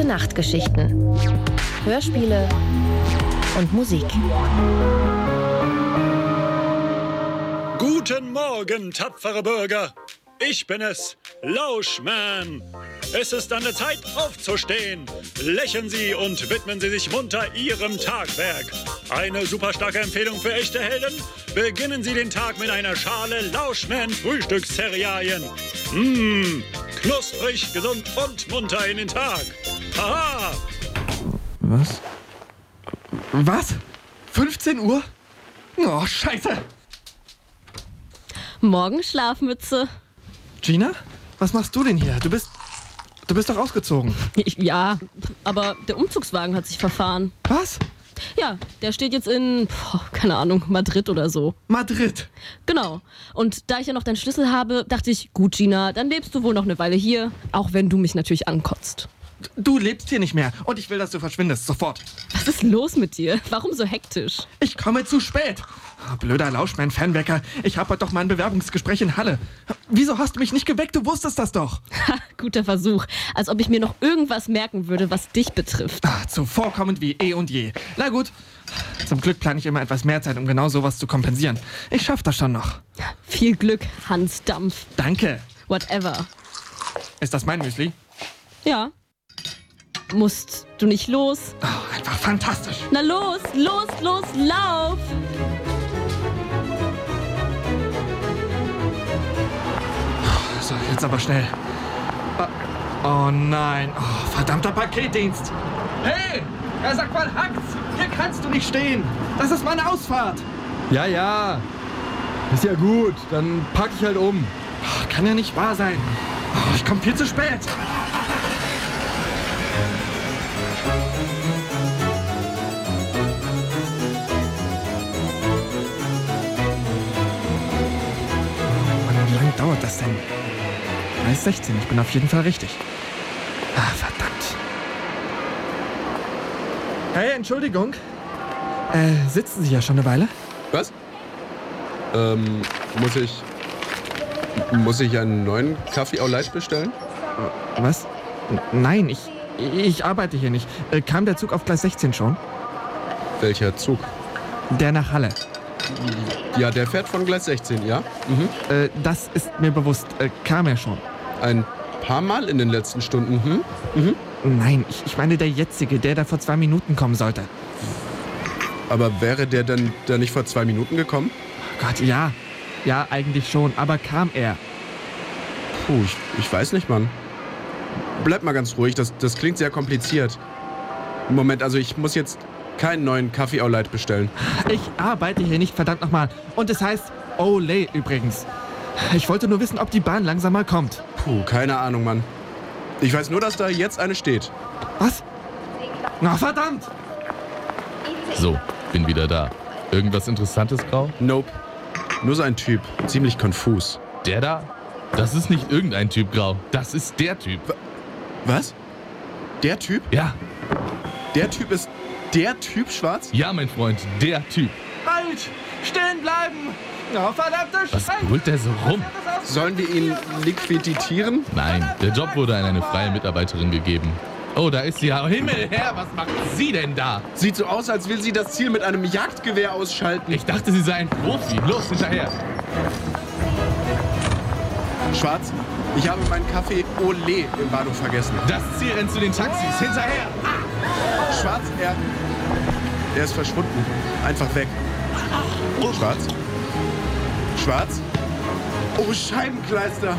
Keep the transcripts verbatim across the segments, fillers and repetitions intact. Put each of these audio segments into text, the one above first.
Gute-Nacht-Geschichten. Hörspiele und Musik. Guten Morgen, tapfere Bürger. Ich bin es, Lauschman. Es ist an der Zeit, aufzustehen. Lächeln Sie und widmen Sie sich munter Ihrem Tagwerk. Eine super starke Empfehlung für echte Helden. Beginnen Sie den Tag mit einer Schale Lauschman-Frühstückscerealien. Mmh, knusprig, gesund und munter in den Tag. Haha! Was? Was? fünfzehn Uhr? Oh, Scheiße! Morgen Schlafmütze. Gina? Was machst du denn hier? Du bist... Du bist doch ausgezogen. Ich, ja, aber der Umzugswagen hat sich verfahren. Was? Ja, der steht jetzt in, boah, keine Ahnung, Madrid oder so. Madrid? Genau. Und da ich ja noch deinen Schlüssel habe, dachte ich, gut, Gina, dann lebst du wohl noch eine Weile hier, auch wenn du mich natürlich ankotzt. Du lebst hier nicht mehr und ich will, dass du verschwindest, sofort. Was ist los mit dir? Warum so hektisch? Ich komme zu spät. Oh, blöder Lauschman-Fanwecker. Ich habe heute doch mein Bewerbungsgespräch in Halle. Wieso hast du mich nicht geweckt? Du wusstest das doch. Ha, guter Versuch. Als ob ich mir noch irgendwas merken würde, was dich betrifft. Ach, zuvorkommend wie eh und je. Na gut. Zum Glück plane ich immer etwas mehr Zeit, um genau sowas zu kompensieren. Ich schaff das schon noch. Viel Glück, Hans Dampf. Danke. Whatever. Ist das mein Müsli? Ja. Musst du nicht los? Oh, einfach fantastisch. Na los, los, los, lauf! So, jetzt aber schnell. Oh, oh nein. Oh, verdammter Paketdienst. Hey, er sagt mal Hax. Hier kannst du nicht stehen. Das ist meine Ausfahrt. Ja, ja. Ist ja gut. Dann pack ich halt um. Oh, kann ja nicht wahr sein. Oh, ich komme viel zu spät. Wie lange dauert das denn? Gleis sechzehn, ich bin auf jeden Fall richtig. Ah, verdammt. Hey, Entschuldigung. Äh, sitzen Sie ja schon eine Weile? Was? Ähm, muss ich... Muss ich einen neuen Kaffee au Lait bestellen? Was? N- Nein, ich, ich arbeite hier nicht. Äh, kam der Zug auf Gleis sechzehn schon? Welcher Zug? Der nach Halle. Ja, der fährt von Gleis sechzehn, ja? Mhm. Äh, das ist mir bewusst. Äh, kam er schon? Ein paar Mal in den letzten Stunden, hm? Mhm. Nein, ich, ich meine der jetzige, der da vor zwei Minuten kommen sollte. Aber wäre der dann da nicht vor zwei Minuten gekommen? Oh Gott, ja. Ja, eigentlich schon. Aber kam er? Puh, ich, ich weiß nicht, Mann. Bleib mal ganz ruhig, das, das klingt sehr kompliziert. Moment, also ich muss jetzt keinen neuen Kaffee au Lait bestellen. Ich arbeite hier nicht, verdammt nochmal. Und es heißt Olé übrigens. Ich wollte nur wissen, ob die Bahn langsam mal kommt. Puh, keine Ahnung, Mann. Ich weiß nur, dass da jetzt eine steht. Was? Na, verdammt! So, bin wieder da. Irgendwas Interessantes, Grau? Nope. Nur so ein Typ. Ziemlich konfus. Der da? Das ist nicht irgendein Typ, Grau. Das ist der Typ. Was? Der Typ? Ja, Der Typ ist der Typ, Schwarz? ja, mein Freund, der Typ. Halt! Stehen bleiben! Na, verdammte Was Scheiße! brüllt der so rum? Sollen wir ihn liquidieren? Nein, der Job wurde an eine freie Mitarbeiterin gegeben. Oh, da ist sie ja. Himmel her, was macht sie denn da? Sieht so aus, als will sie das Ziel mit einem Jagdgewehr ausschalten. Ich dachte, sie sei ein Profi. Los, hinterher. Schwarz, ich habe meinen Kaffee Olé im Bahnhof vergessen. Das Ziel rennt zu den Taxis. Hinterher. Schwarz, er... Er ist verschwunden. Einfach weg. Schwarz? Schwarz? Oh, Scheibenkleister!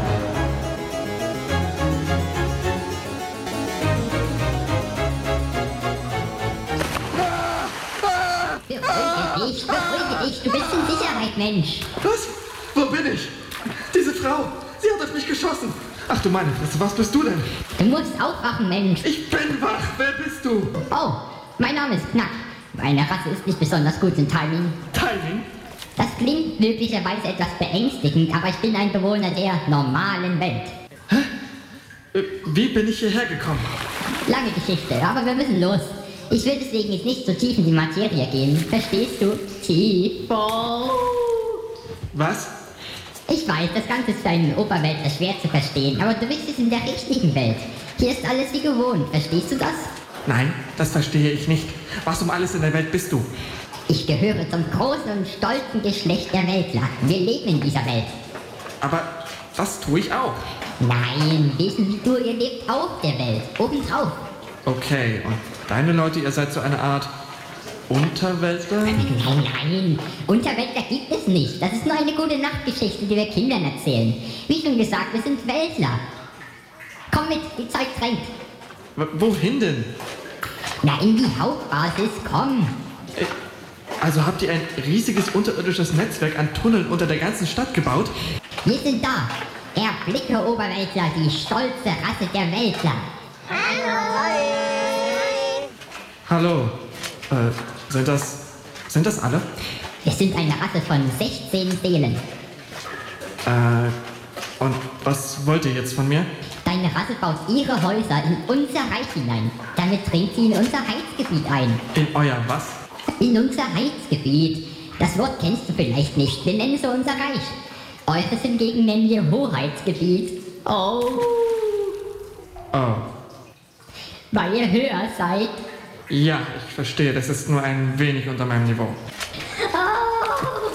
Beruhige dich, beruhige dich, du bist in Sicherheit, Mensch. Was? Wo bin ich? Diese Frau! Sie hat auf mich geschossen! Ach du meine Fresse, was bist du denn? Du musst aufwachen, Mensch. Ich bin wach! Wer bist du? Oh, mein Name ist Knack. Meine Rasse ist nicht besonders gut in Timing. Timing? Das klingt möglicherweise etwas beängstigend, aber ich bin ein Bewohner der normalen Welt. Äh, wie bin ich hierher gekommen? Lange Geschichte, aber wir müssen los. Ich will deswegen jetzt nicht so tief in die Materie gehen. Verstehst du? Tief. Oh. Was? Ich weiß, das Ganze ist für einen Oberweltler schwer zu verstehen, aber du bist es in der richtigen Welt. Hier ist alles wie gewohnt, verstehst du das? Nein, das verstehe ich nicht. Was um alles in der Welt bist du? Ich gehöre zum großen und stolzen Geschlecht der Weltler. Wir leben in dieser Welt. Aber das tue ich auch. Nein, Wesen wie du, ihr lebt auf der Welt, obendrauf. Okay, und deine Leute, ihr seid so eine Art Unterweltler? Nein, nein, Unterweltler gibt es nicht. Das ist nur eine gute Nachtgeschichte, die wir Kindern erzählen. Wie schon gesagt, wir sind Weltler. Komm mit, die Zeit drängt. W- wohin denn? Na, in die Hauptbasis, komm. Also habt ihr ein riesiges unterirdisches Netzwerk an Tunneln unter der ganzen Stadt gebaut? Wir sind da. Erblicke Oberweltler, die stolze Rasse der Weltler. Hallo. Äh, sind das... sind das alle? Wir sind eine Rasse von sechzehn Seelen. Äh, und was wollt ihr jetzt von mir? Deine Rasse baut ihre Häuser in unser Reich hinein. Damit dringt sie in unser Heizgebiet ein. In euer was? In unser Heizgebiet. Das Wort kennst du vielleicht nicht. Wir nennen so unser Reich. Eures hingegen nennen wir Hoheitsgebiet. Oh. Oh. Weil ihr höher seid. Ja, ich verstehe. Das ist nur ein wenig unter meinem Niveau. Oh.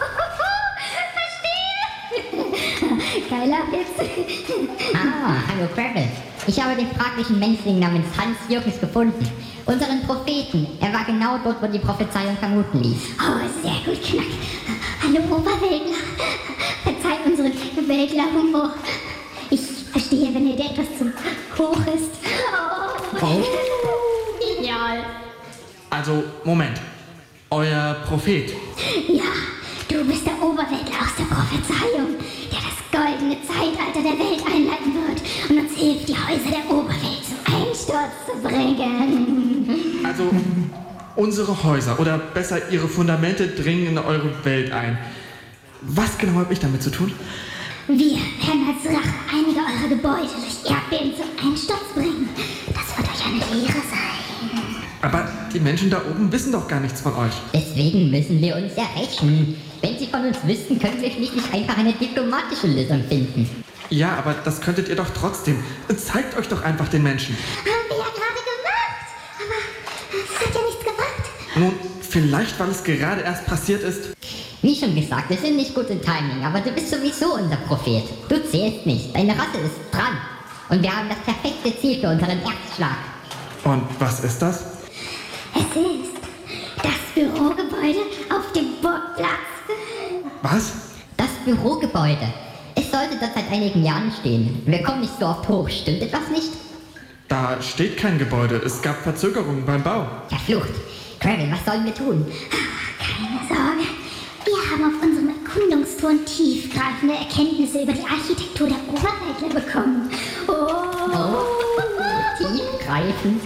Verstehe. Geiler Witz. Ah, hallo Gravel. Ich habe den fraglichen Menschling namens Hans Jürgens gefunden. Unseren Propheten. Er war genau dort, wo die Prophezeiung vermuten ließ. Oh, sehr gut, Knack. Hallo Oberweltler. Verzeiht unseren Weltler-Humor. Ich verstehe, wenn ihr der etwas zu hoch ist. Oh. Oh. Genial. Also, Moment. Euer Prophet. Ja, du bist der Oberweltler aus der Prophezeiung, der das goldene Zeitalter der Welt einleiten wird und uns hilft, die Häuser der Oberwelt zum Einsturz zu bringen. Also, unsere Häuser, oder besser ihre Fundamente dringen in eure Welt ein. Was genau habe ich damit zu tun? Wir werden als Rache einige eurer Gebäude durch Erdbeben zum Einsturz bringen. Das wird euch eine Lehre sein. Aber die Menschen da oben wissen doch gar nichts von euch. Deswegen müssen wir uns ja rächen. Wenn sie von uns wüssten, können wir schließlich einfach eine diplomatische Lösung finden. Ja, aber das könntet ihr doch trotzdem. Zeigt euch doch einfach den Menschen. Haben wir ja gerade gemacht. Aber es hat ja nichts gebracht. Nun, vielleicht, weil es gerade erst passiert ist. Wie schon gesagt, wir sind nicht gut im Timing, aber du bist sowieso unser Prophet. Du zählst nicht, deine Rasse ist dran. Und wir haben das perfekte Ziel für unseren Erstschlag. Und was ist das? Es ist das Bürogebäude auf dem Burgplatz. Was? Das Bürogebäude. Es sollte dort seit einigen Jahren stehen. Wir kommen nicht so oft hoch, stimmt etwas nicht? Da steht kein Gebäude. Es gab Verzögerungen beim Bau. Verflucht. Gravel, was sollen wir tun? Keine Sorge. Wir haben auf unserem Erkundungstour tiefgreifende Erkenntnisse über die Architektur der Oberweltler bekommen. Oh. Oh, tiefgreifend.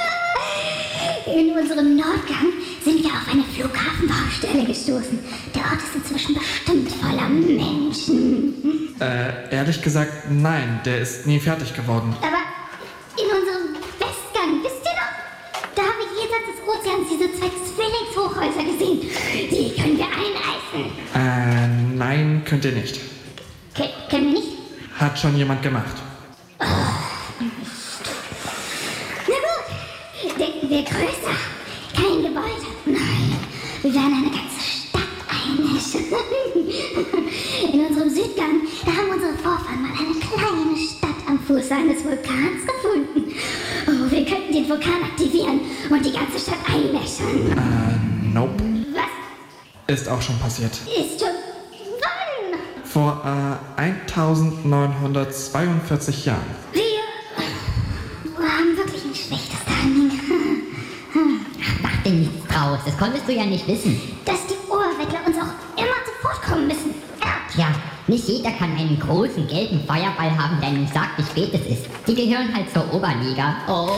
In unserem Nordgang sind wir auf eine Flughafenbaustelle gestoßen. Der Ort ist inzwischen bestimmt voller Menschen. Äh, ehrlich gesagt, nein. Der ist nie fertig geworden. Aber in unserem Westgang, wisst ihr noch? Da haben wir jenseits des Ozeans diese zwei Zwillingshochhäuser gesehen. Die können wir einreißen. Äh, nein, könnt ihr nicht. Ke- können wir nicht? Hat schon jemand gemacht. Na gut, denken wir größer. Kein Gebäude. Nein, wir werden eine ganze Stadt einmischen. In unserem Südgang, da haben unsere Vorfahren mal eine kleine Stadt am Fuße eines Vulkans gefunden. Oh, wir könnten den Vulkan aktivieren und die ganze Stadt einmischen. Äh, nope. Was Ist auch schon passiert. ist schon... Wann? Vor äh, eintausendneunhundertzweiundvierzig Jahren. Wir haben wirklich ein schlechtes Timing. Mach dir nichts draus, das konntest du ja nicht wissen. Dass die Oberweltler uns auch immer zuvorkommen müssen. Tja, nicht jeder kann einen großen gelben Feuerball haben, der ihm sagt, wie spät es ist. Die gehören halt zur Oberliga. Oh.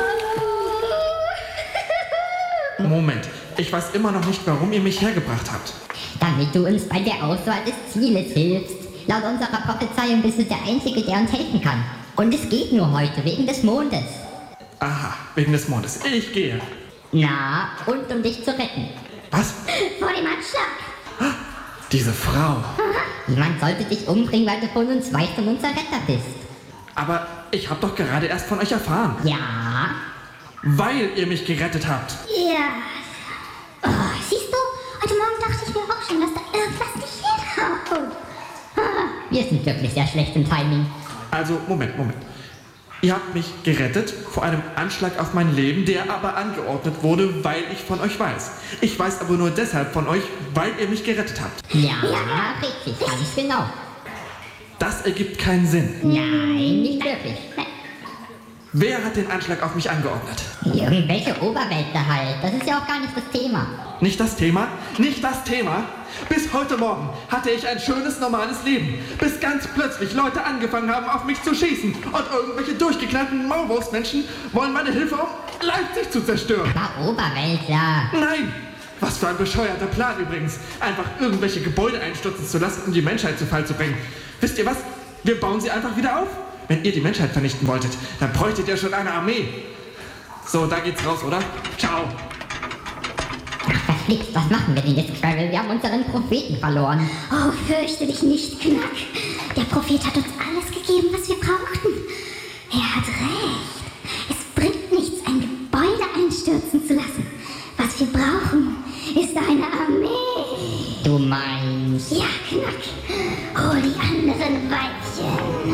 Moment, ich weiß immer noch nicht, warum ihr mich hergebracht habt. Damit du uns bei der Auswahl des Zieles hilfst. Laut unserer Prophezeiung bist du der Einzige, der uns helfen kann. Und es geht nur heute, wegen des Mondes. Aha, wegen des Mondes. Ich gehe. Na, und um dich zu retten. Was? Vor dem Anschlag. Diese Frau. Niemand sollte dich umbringen, weil du von uns weißt und unser Retter bist. Aber ich habe doch gerade erst von euch erfahren. Ja? Weil ihr mich gerettet habt. Ja. Oh, siehst du, heute Morgen dachte ich mir auch schon, dass da irgendwas nicht hinhaut. Wir sind wirklich sehr schlecht im Timing. Also, Moment, Moment. Ihr habt mich gerettet vor einem Anschlag auf mein Leben, der aber angeordnet wurde, weil ich von euch weiß. Ich weiß aber nur deshalb von euch, weil ihr mich gerettet habt. Ja, richtig, ganz genau. Das ergibt keinen Sinn. Nein, nicht wirklich. Wer hat den Anschlag auf mich angeordnet? Irgendwelche Oberweltler halt. Das ist ja auch gar nicht das Thema. Nicht das Thema? Nicht das Thema? Bis heute Morgen hatte ich ein schönes, normales Leben. Bis ganz plötzlich Leute angefangen haben, auf mich zu schießen. Und irgendwelche durchgeknallten Maulwurfsmenschen wollen meine Hilfe, um Leipzig zu zerstören. Na, Oberweltler. Nein! Was für ein bescheuerter Plan übrigens. Einfach irgendwelche Gebäude einstürzen zu lassen, um die Menschheit zu Fall zu bringen. Wisst ihr was? Wir bauen sie einfach wieder auf. Wenn ihr die Menschheit vernichten wolltet, dann bräuchtet ihr schon eine Armee. So, da geht's raus, oder? Ciao. Ach, verflixt, was machen wir denn jetzt, Quirrell? Wir haben unseren Propheten verloren. Oh, fürchte dich nicht, Knack. Der Prophet hat uns alles gegeben, was wir brauchten. Er hat recht. Es bringt nichts, ein Gebäude einstürzen zu lassen. Was wir brauchen, ist eine Armee. Du meinst? Ja, Knack. Hol die anderen Weibchen.